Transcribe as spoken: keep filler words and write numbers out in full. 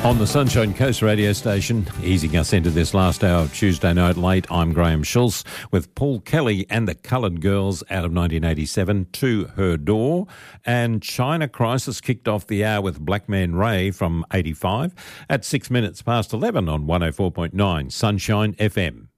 On the Sunshine Coast radio station, easing us into this last hour of Tuesday Night Late, I'm Graham Schultz with Paul Kelly and the Coloured Girls out of nineteen eighty-seven, To Her Door. And China Crisis kicked off the hour with Black Man Ray from eighty-five at six minutes past eleven on one oh four point nine Sunshine F M.